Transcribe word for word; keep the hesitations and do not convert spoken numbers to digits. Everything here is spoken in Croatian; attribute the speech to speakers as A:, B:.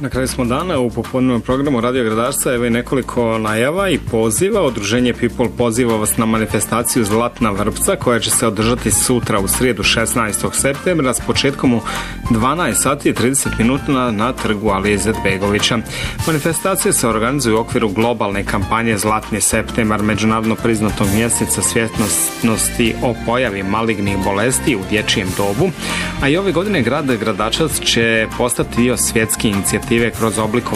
A: Na kraju smo dana u popodnevnom programu Radio Gradarstva. Evo i nekoliko najava i poziva. Udruženje People poziva vas na manifestaciju Zlatna vrpca koja će se održati sutra u srijedu šesnaestog septembra s početkom u dvanaest sati i trideset minuta na, na trgu Alije Izetbegovića. Manifestacije se organizuju u okviru globalne kampanje Zlatni septembar, međunarodno priznatog mjeseca svjesnosti o pojavi malignih bolesti u dječjem dobu. A i ove godine grad Gradačac će postati dio svjetske inicijative kroz oblikovanje